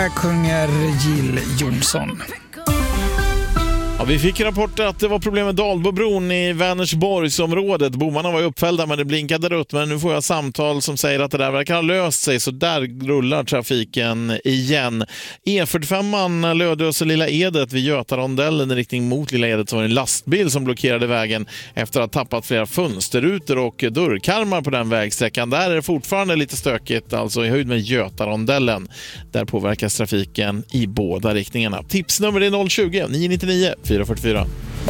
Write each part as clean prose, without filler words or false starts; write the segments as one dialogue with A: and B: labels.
A: sjunger Jill Johnson.
B: Ja, vi fick rapporter att det var problem med Dalbobron i Vänersborgsområdet. Bommarna var ju uppfällda men det blinkade rött. Men nu får jag samtal som säger att det där verkar ha löst sig. Så där rullar trafiken igen. E45 Lödöse Lilla Edet vid Götarondellen i riktning mot Lilla Edet, så var det en lastbil som blockerade vägen efter att ha tappat flera fönsterrutor och dörrkarmar på den vägsträckan. Där är det fortfarande lite stökigt, alltså i höjd med Götarondellen. Där påverkas trafiken i båda riktningarna. Tipsnummer är 020 999 444.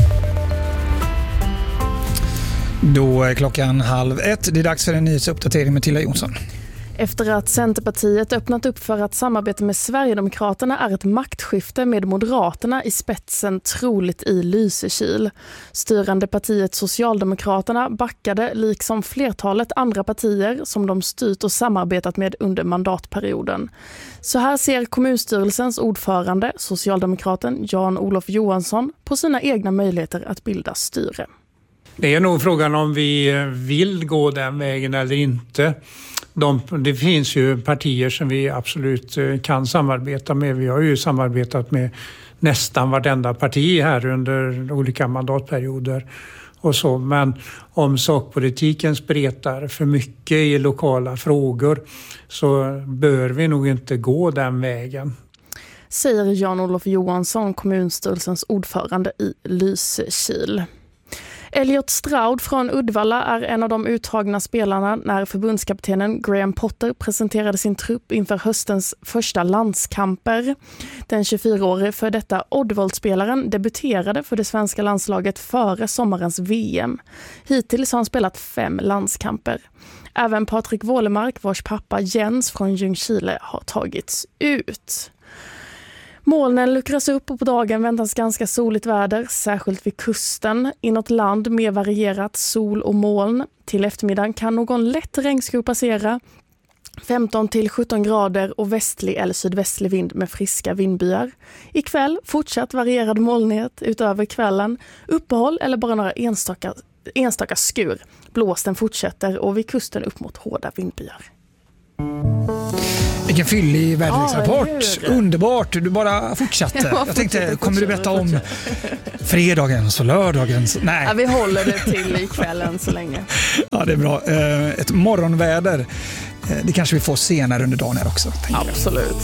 A: Då är klockan 12:30. Det är dags för en nyhetsuppdatering med Tilla Jonsson.
C: Efter att Centerpartiet öppnat upp för att samarbeta med Sverigedemokraterna är ett maktskifte med Moderaterna i spetsen troligt i Lysekil. Styrande partiet Socialdemokraterna backade liksom flertalet andra partier som de styrt och samarbetat med under mandatperioden. Så här ser kommunstyrelsens ordförande, socialdemokraten Jan-Olof Johansson, på sina egna möjligheter att bilda styre.
D: Det är nog frågan om vi vill gå den vägen eller inte. Det finns ju partier som vi absolut kan samarbeta med. Vi har ju samarbetat med nästan vartenda parti här under olika mandatperioder och så. Men om sakpolitiken spretar för mycket i lokala frågor så bör vi nog inte gå den vägen.
C: Säger Jan-Olof Johansson, kommunstyrelsens ordförande i Lysekil. Elliot Stroud från Uddevalla är en av de uttagna spelarna när förbundskaptenen Graham Potter presenterade sin trupp inför höstens första landskamper. Den 24-årige för detta Oddvold-spelaren debuterade för det svenska landslaget före sommarens VM. Hittills har han spelat 5 landskamper. Även Patrik Wålemark, vars pappa Jens från Ljungskile, har tagits ut. Molnen luckras upp och på dagen väntas ganska soligt väder, särskilt vid kusten. Inåt land mer varierat sol och moln. Till eftermiddagen kan någon lätt regnskur passera. 15-17 grader och västlig eller sydvästlig vind med friska vindbyar. Ikväll fortsatt varierad molnighet utöver kvällen. Uppehåll eller bara några enstaka skur. Blåsten fortsätter och vid kusten upp mot hårda vindbyar.
A: Vilken fyllig väderleksrapport. Underbart, du bara fortsatte. Jag tänkte, kommer du berätta om fredagens och lördagens? Nej.
C: Ja, vi håller det till i kvällen så länge.
A: Ja, det är bra. Ett morgonväder, det kanske vi får senare under dagen här också.
C: Absolut.